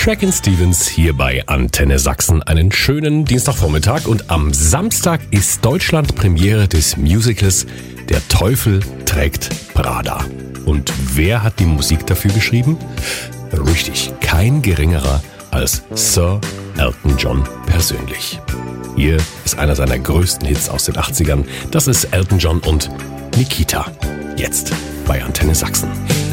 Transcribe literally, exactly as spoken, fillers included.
Trackin' Stevens hier bei Antenne Sachsen. Einen schönen Dienstagvormittag und am Samstag ist Deutschland Premiere des Musicals Der Teufel trägt Prada. Und wer hat die Musik dafür geschrieben? Richtig, kein geringerer als Sir Elton John persönlich. Hier ist einer seiner größten Hits aus den achtzigern. Das ist Elton John und Nikita. Jetzt bei Antenne Sachsen.